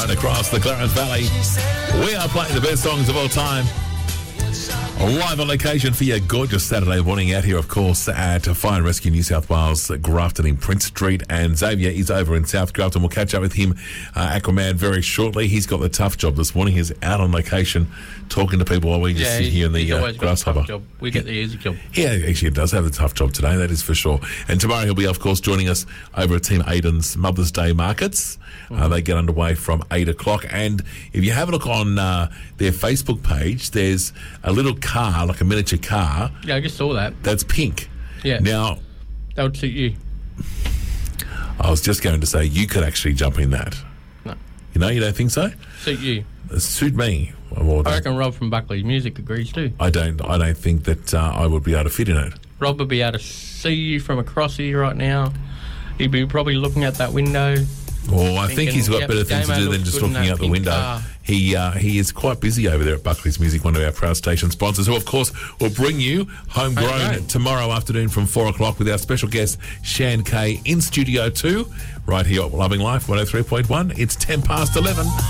right across the Clarence Valley. We are playing the best songs of all time. Live on location for your gorgeous Saturday morning out here, of course, at Fire and Rescue New South Wales, Grafton in Prince Street. And Xavier is over in South Grafton. We'll catch up with him, Aquaman, very shortly. He's got the tough job this morning. He's out on location talking to people while we just sit here in the grasshopper. Job. We get the easy job. Yeah, actually, it does have a tough job today, that is for sure. And tomorrow he'll be, of course, joining us over at Team Aiden's Mother's Day markets. They get underway from 8 o'clock. And if you have a look on their Facebook page, there's a little car, like a miniature car. Yeah, I just saw that. That's pink. Yeah. Now, that would suit you. I was just going to say you could actually jump in that. No. You don't think so? Suit you. Suit me. I reckon Rob from Buckley's Music agrees too. I don't think that I would be able to fit in it. Rob would be able to see you from across here right now. He'd be probably looking at that window. Well, I think he's got better things to do than just looking out the window. Car. He is quite busy over there at Buckley's Music, one of our proud station sponsors, who, of course, will bring you Homegrown tomorrow afternoon from 4 o'clock with our special guest, Shan Kay, in Studio 2, right here at Loving Life 103.1. It's 10 past 11.